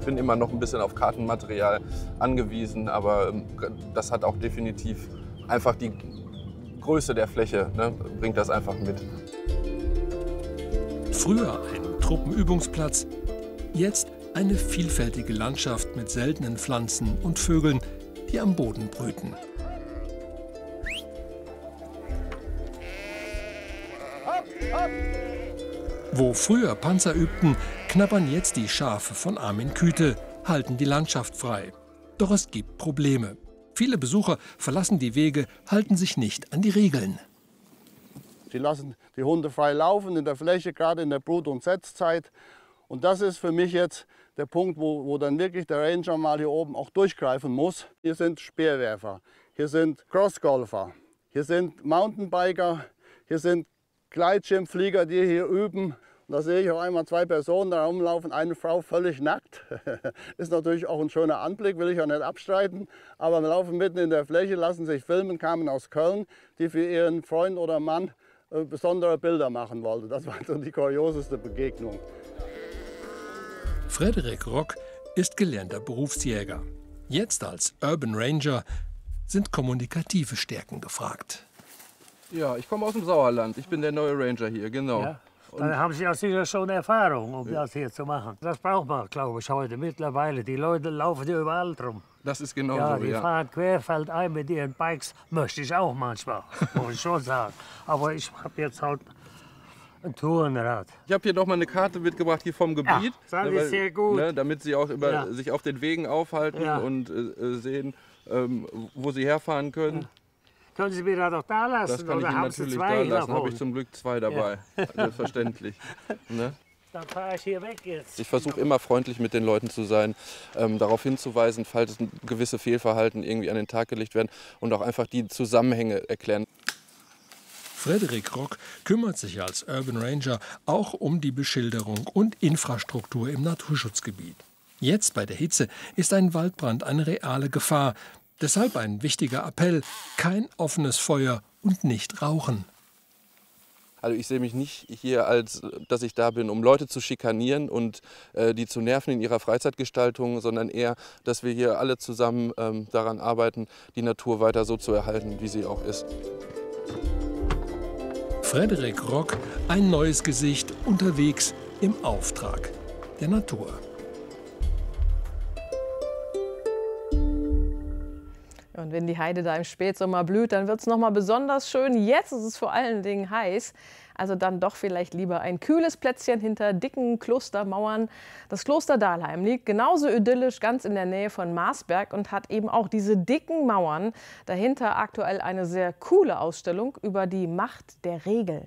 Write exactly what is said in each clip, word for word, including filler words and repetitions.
bin immer noch ein bisschen auf Kartenmaterial angewiesen, aber das hat auch definitiv einfach die Größe der Fläche, ne, bringt das einfach mit. Früher ein Truppenübungsplatz, jetzt eine vielfältige Landschaft mit seltenen Pflanzen und Vögeln, die am Boden brüten. Wo früher Panzer übten, knabbern jetzt die Schafe von Armin Küte, halten die Landschaft frei. Doch es gibt Probleme. Viele Besucher verlassen die Wege, halten sich nicht an die Regeln. Sie lassen die Hunde frei laufen in der Fläche, gerade in der Brut- und Setzzeit. Und das ist für mich jetzt der Punkt, wo, wo dann wirklich der Ranger mal hier oben auch durchgreifen muss. Hier sind Speerwerfer, hier sind Crossgolfer, hier sind Mountainbiker, hier sind Gleitschirmflieger, die hier üben. Und da sehe ich auch einmal zwei Personen da rumlaufen, eine Frau völlig nackt. Ist natürlich auch ein schöner Anblick, will ich ja nicht abstreiten. Aber wir laufen mitten in der Fläche, lassen sich filmen, kamen aus Köln, die für ihren Freund oder Mann äh, besondere Bilder machen wollten. Das war so die kurioseste Begegnung. Frederik Rock ist gelernter Berufsjäger. Jetzt als Urban Ranger sind kommunikative Stärken gefragt. Ja, ich komme aus dem Sauerland. Ich bin der neue Ranger hier, genau. Ja. Dann haben Sie auch sicher schon Erfahrung, um das hier zu machen. Das braucht man, glaube ich, heute mittlerweile. Die Leute laufen hier überall drum. Das ist genau ja, so, die ja. fahren querfeldein mit ihren Bikes. Möchte ich auch manchmal, muss ich schon sagen. Aber ich habe jetzt halt ein Tourenrad. Ich habe hier noch mal eine Karte mitgebracht hier vom Gebiet. Ja, das ne, ist sehr gut. Ne, damit Sie auch über, Ja. sich auf den Wegen aufhalten Ja. und äh, sehen, ähm, wo Sie herfahren können. Ja. Können Sie mir da doch da lassen? Das kann oder ich Ihnen haben Sie natürlich zwei da lassen. davon? Habe ich zum Glück zwei dabei. Ja. Selbstverständlich. Ne? Dann fahre ich hier weg jetzt. Ich versuche immer freundlich mit den Leuten zu sein, ähm, darauf hinzuweisen, falls gewisse Fehlverhalten irgendwie an den Tag gelegt werden und auch einfach die Zusammenhänge erklären. Frederik Rock kümmert sich als Urban Ranger auch um die Beschilderung und Infrastruktur im Naturschutzgebiet. Jetzt bei der Hitze ist ein Waldbrand eine reale Gefahr. Deshalb ein wichtiger Appell: kein offenes Feuer und nicht rauchen. Also ich sehe mich nicht hier, als dass ich da bin, um Leute zu schikanieren und äh, die zu nerven in ihrer Freizeitgestaltung, sondern eher, dass wir hier alle zusammen ähm, daran arbeiten, die Natur weiter so zu erhalten, wie sie auch ist. Frederik Rock, ein neues Gesicht, unterwegs im Auftrag der Natur. Und wenn die Heide da im Spätsommer blüht, dann wird es noch mal besonders schön. Jetzt ist es vor allen Dingen heiß. Also dann doch vielleicht lieber ein kühles Plätzchen hinter dicken Klostermauern. Das Kloster Dahlheim liegt genauso idyllisch ganz in der Nähe von Marsberg und hat eben auch diese dicken Mauern. Dahinter aktuell eine sehr coole Ausstellung über die Macht der Regeln.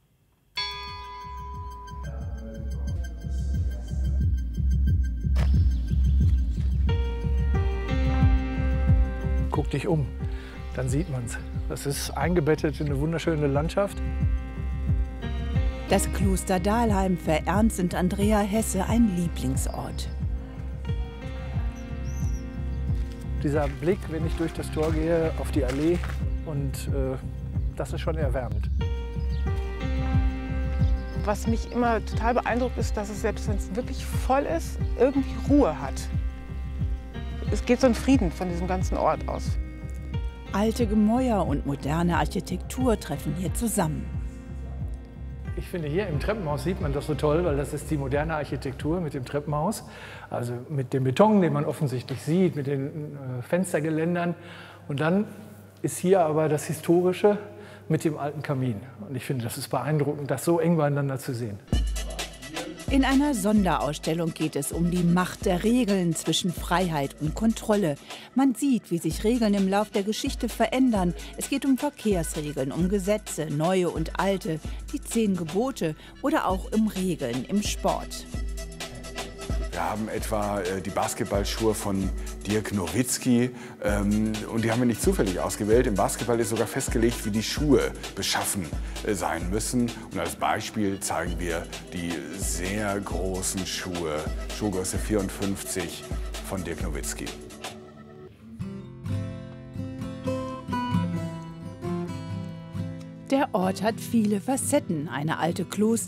Guck dich um, dann sieht man's. Das ist eingebettet in eine wunderschöne Landschaft. Das Kloster Dahlheim für Ernst und Andrea Hesse ein Lieblingsort. Dieser Blick, wenn ich durch das Tor gehe, auf die Allee, und äh, das ist schon erwärmend. Was mich immer total beeindruckt, ist, dass es, selbst wenn es wirklich voll ist, irgendwie Ruhe hat. Es geht so ein Frieden von diesem ganzen Ort aus. Alte Gemäuer und moderne Architektur treffen hier zusammen. Ich finde, hier im Treppenhaus sieht man das so toll, weil das ist die moderne Architektur mit dem Treppenhaus. Also mit dem Beton, den man offensichtlich sieht, mit den äh, Fenstergeländern. Und dann ist hier aber das Historische mit dem alten Kamin. Und ich finde, das ist beeindruckend, das so eng beieinander zu sehen. In einer Sonderausstellung geht es um die Macht der Regeln zwischen Freiheit und Kontrolle. Man sieht, wie sich Regeln im Lauf der Geschichte verändern. Es geht um Verkehrsregeln, um Gesetze, neue und alte, die zehn Gebote oder auch um Regeln im Sport. Wir haben etwa äh, die Basketballschuhe von Dirk Nowitzki. Ähm, und die haben wir nicht zufällig ausgewählt. Im Basketball ist sogar festgelegt, wie die Schuhe beschaffen äh, sein müssen. Und als Beispiel zeigen wir die sehr großen Schuhe, Schuhgröße vierundfünfzig von Dirk Nowitzki. Der Ort hat viele Facetten. Eine alte Kloster